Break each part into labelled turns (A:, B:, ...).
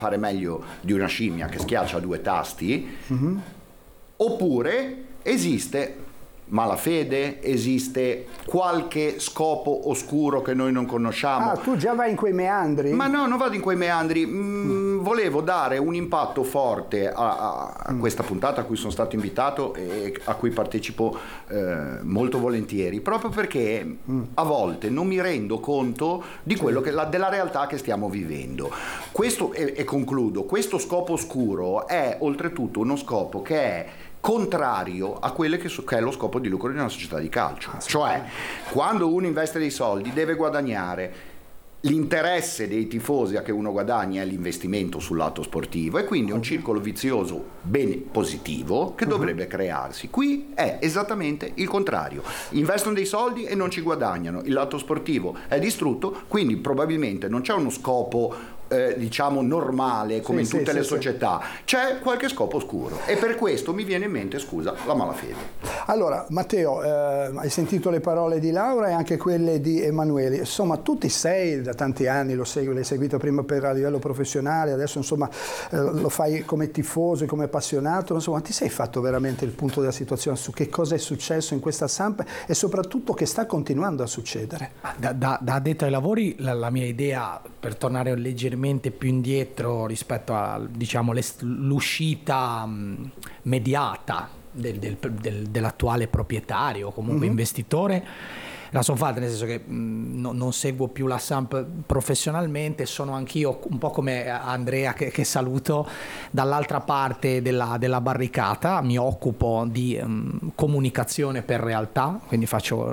A: fare meglio di una scimmia che schiaccia 2 tasti, oppure esiste malafede, esiste qualche scopo oscuro che noi non conosciamo.
B: Ah, tu già vai in quei meandri?
A: Ma no, non vado in quei meandri. Volevo dare un impatto forte a questa puntata a cui sono stato invitato e a cui partecipo molto volentieri, proprio perché a volte non mi rendo conto di quello della realtà che stiamo vivendo. Questo, e concludo, questo scopo oscuro è oltretutto uno scopo che è contrario a quello che è lo scopo di lucro di una società di calcio. Cioè, quando uno investe dei soldi deve guadagnare. L'interesse dei tifosi a che uno guadagna è l'investimento sul lato sportivo, e quindi è un circolo vizioso ben positivo che dovrebbe crearsi. Qui è esattamente il contrario: investono dei soldi e non ci guadagnano, il lato sportivo è distrutto, quindi probabilmente non c'è uno scopo diciamo normale come in tutte le società, c'è qualche scopo oscuro, e per questo mi viene in mente, scusa, la malafede.
B: Allora Matteo, hai sentito le parole di Laura e anche quelle di Emanuele. Insomma, tu ti sei da tanti anni, lo segui, l'hai seguito prima a livello professionale, adesso insomma lo fai come tifoso e come appassionato, insomma ti sei fatto veramente il punto della situazione su che cosa è successo in questa Samp e soprattutto che sta continuando a succedere?
C: Da addetto ai lavori la mia idea, per tornare leggermente più indietro rispetto a, diciamo, l'uscita mediata dell'attuale proprietario o comunque investitore, la sono fatta, nel senso che non seguo più la Samp professionalmente, sono anch'io un po' come Andrea che saluto dall'altra parte della barricata, mi occupo di comunicazione per realtà, quindi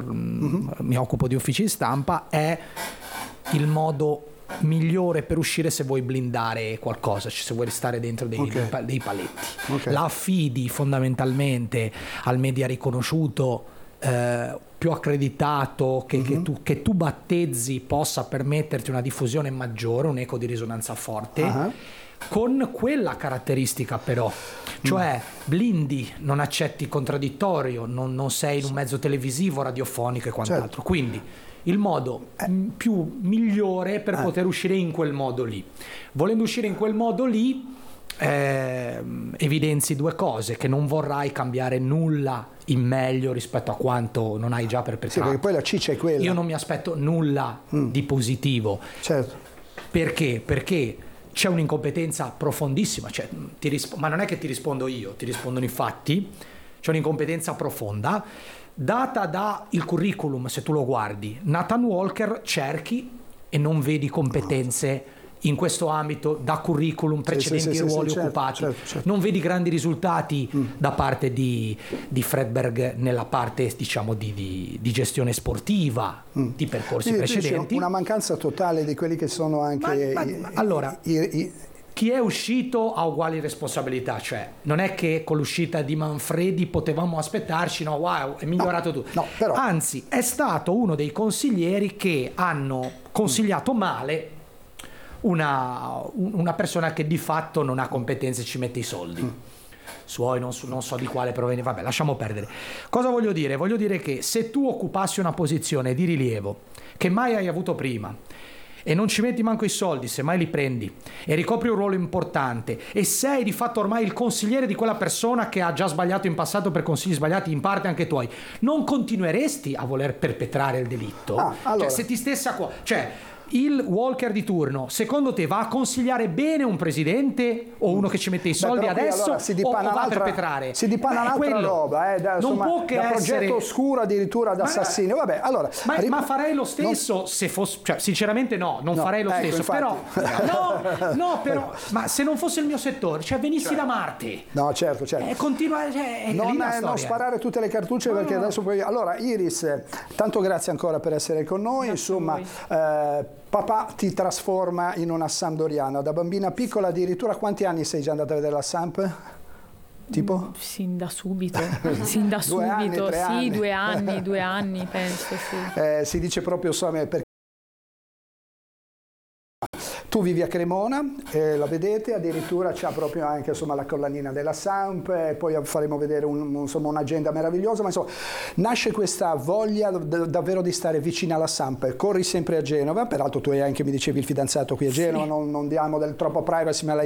C: mi occupo di uffici stampa. È il modo migliore per uscire se vuoi blindare qualcosa, cioè se vuoi restare dentro dei paletti. La affidi fondamentalmente al media riconosciuto, più accreditato, che tu battezzi possa permetterti una diffusione maggiore, un eco di risonanza forte, con quella caratteristica però, cioè blindi, non accetti contraddittorio, non sei in un mezzo televisivo, radiofonico e quant'altro, quindi il modo più migliore per poter uscire in quel modo lì. Volendo uscire in quel modo lì, evidenzi 2 cose: che non vorrai cambiare nulla in meglio rispetto a quanto non hai già perpetrato.
B: Sì, perché poi la ciccia è quella.
C: Io non mi aspetto nulla di positivo.
B: Certo.
C: Perché? Perché c'è un'incompetenza profondissima, cioè, ma non è che ti rispondo io, ti rispondono i fatti. C'è un'incompetenza profonda data da il curriculum. Se tu lo guardi, Nathan Walker, cerchi e non vedi competenze in questo ambito da curriculum, precedenti ruoli occupati, certo. Non vedi grandi risultati da parte di Fredberg nella parte, diciamo, di gestione sportiva, di percorsi precedenti.
B: Una mancanza totale di quelli che sono anche
C: chi è uscito ha uguali responsabilità, cioè non è che con l'uscita di Manfredi potevamo aspettarci, no, wow, è migliorato tutto.
B: No, però.
C: Anzi, è stato uno dei consiglieri che hanno consigliato male una persona che di fatto non ha competenze e ci mette i soldi. Suoi, non so di quale provenienza, vabbè, lasciamo perdere. Cosa voglio dire? Voglio dire che se tu occupassi una posizione di rilievo che mai hai avuto prima, e non ci metti manco i soldi, se mai li prendi, e ricopri un ruolo importante e sei di fatto ormai il consigliere di quella persona che ha già sbagliato in passato per consigli sbagliati, in parte anche tuoi, non continueresti a voler perpetrare il delitto?
B: Allora.
C: Cioè, se ti stesse a cuore, cioè il Walker di turno, secondo te va a consigliare bene un presidente o uno che ci mette i soldi adesso,
B: allora,
C: o va a perpetrare?
B: Si dipana un'altra roba,
C: non può che
B: da
C: essere
B: progetto oscuro addirittura ad assassino. Vabbè, allora,
C: ma farei lo stesso se fosse, cioè, sinceramente non farei lo stesso,
B: infatti.
C: però ma se non fosse il mio settore, cioè venissi da Marte.
B: No, certo.
C: Continua,
B: non sparare tutte le cartucce, perché adesso poi. Allora, Iris, tanto grazie ancora per essere con noi.
D: Grazie.
B: Insomma, papà ti trasforma in una sampdoriana. Da bambina piccola addirittura, quanti anni sei già andata a vedere la Samp? Tipo?
D: Sin da subito. Sin da subito. 2 anni, penso, sì.
B: Si dice proprio perché tu vivi a Cremona, la vedete, addirittura c'ha proprio anche, insomma, la collanina della Samp, poi faremo vedere un'agenda meravigliosa, ma insomma nasce questa voglia davvero di stare vicina alla Samp. Corri sempre a Genova, peraltro tu hai anche, mi dicevi, il fidanzato qui a Genova, sì. Non diamo del troppo privacy, ma